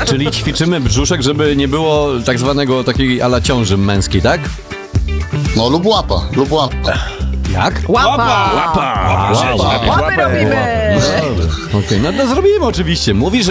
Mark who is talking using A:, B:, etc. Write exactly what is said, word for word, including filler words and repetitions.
A: Czyli ćwiczymy brzuszek, żeby nie było tak zwanego takiej ala ciąży męskiej, tak?
B: No lub łapa, lub łapa.
A: Jak?
C: Łapa!
D: Łapa! Łapa!
C: Łapy robimy!
A: Okej, no to zrobimy oczywiście. Mówisz,